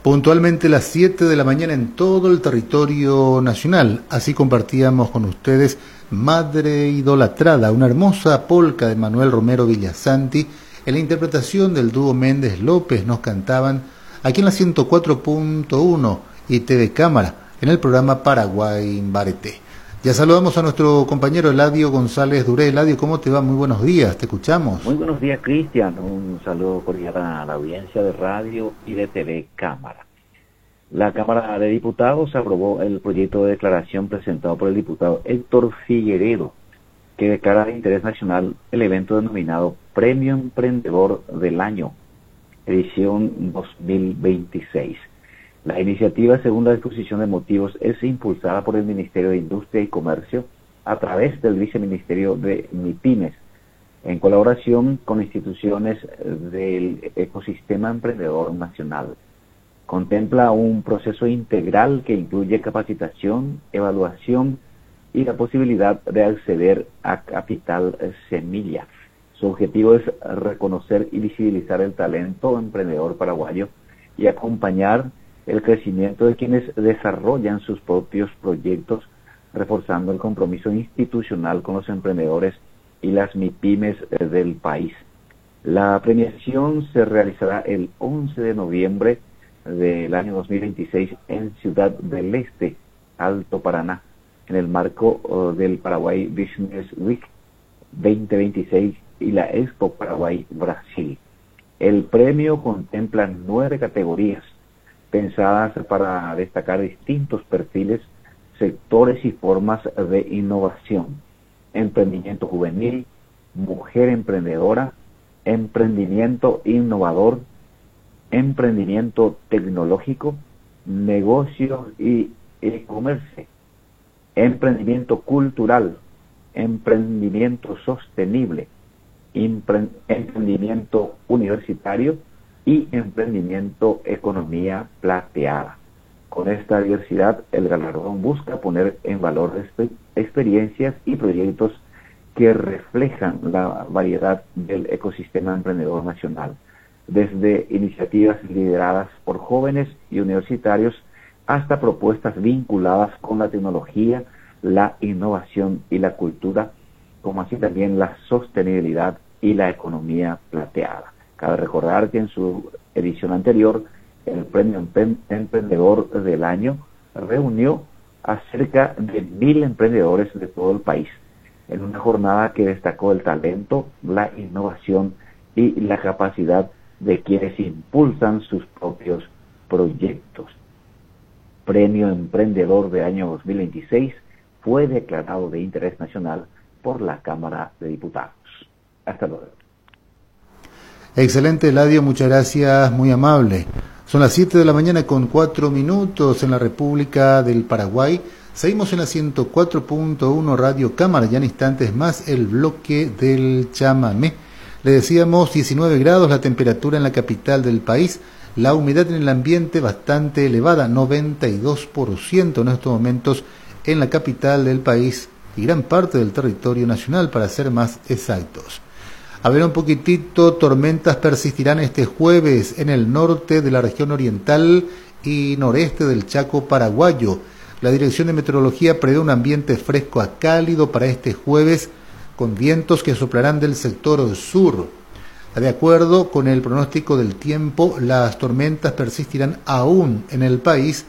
Puntualmente las 7 de la mañana en todo el territorio nacional. Así compartíamos con ustedes Madre Idolatrada, una hermosa polca de Manuel Romero Villasanti. En la interpretación del dúo Méndez López nos cantaban aquí en la 104.1 y TV Cámara, en el programa Paraguay Bareté. Ya saludamos a nuestro compañero Eladio González Duré. Eladio, ¿cómo te va? Muy buenos días, te escuchamos. Muy buenos días, Cristian. Un saludo cordial a la audiencia de radio y de TV Cámara. La Cámara de Diputados aprobó el proyecto de declaración presentado por el diputado Héctor Figueredo, que declara de interés nacional el evento denominado Premio Emprendedor del Año, edición 2026. La iniciativa, según la exposición de motivos, es impulsada por el Ministerio de Industria y Comercio a través del Viceministerio de MIPYMES, en colaboración con instituciones del ecosistema emprendedor nacional. Contempla un proceso integral que incluye capacitación, evaluación y la posibilidad de acceder a capital semilla. Su objetivo es reconocer y visibilizar el talento emprendedor paraguayo y acompañar el crecimiento de quienes desarrollan sus propios proyectos, reforzando el compromiso institucional con los emprendedores y las MIPYMES del país. La premiación se realizará el 11 de noviembre del año 2026 en Ciudad del Este, Alto Paraná, en el marco del Paraguay Business Week 2026 y la Expo Paraguay Brasil. El premio contempla 9 categorías pensadas para destacar distintos perfiles, sectores y formas de innovación: emprendimiento juvenil, mujer emprendedora, emprendimiento innovador, emprendimiento tecnológico, negocios y e-comercio, emprendimiento cultural, emprendimiento sostenible, emprendimiento universitario y emprendimiento economía plateada. Con esta diversidad, el galardón busca poner en valor experiencias y proyectos que reflejan la variedad del ecosistema emprendedor nacional, desde iniciativas lideradas por jóvenes y universitarios hasta propuestas vinculadas con la tecnología, la innovación y la cultura, como así también la sostenibilidad y la economía plateada. Cabe recordar que en su edición anterior, el Premio Emprendedor del Año reunió a cerca de 1.000 emprendedores de todo el país, en una jornada que destacó el talento, la innovación y la capacidad de quienes impulsan sus propios proyectos. Premio Emprendedor del Año 2026 fue declarado de interés nacional por la Cámara de Diputados. Hasta luego. Excelente, Eladio, muchas gracias, muy amable. Son las 7 de la mañana con 4 minutos en la República del Paraguay. Seguimos en la 104.1 Radio Cámara, ya en instantes más el bloque del chamamé. Le decíamos 19 grados la temperatura en la capital del país, la humedad en el ambiente bastante elevada, 92% en estos momentos en la capital del país y gran parte del territorio nacional, para ser más exactos. A ver un poquitito, tormentas persistirán este jueves en el norte de la región oriental y noreste del Chaco paraguayo. La Dirección de Meteorología prevé un ambiente fresco a cálido para este jueves, con vientos que soplarán del sector sur. De acuerdo con el pronóstico del tiempo, las tormentas persistirán aún en el país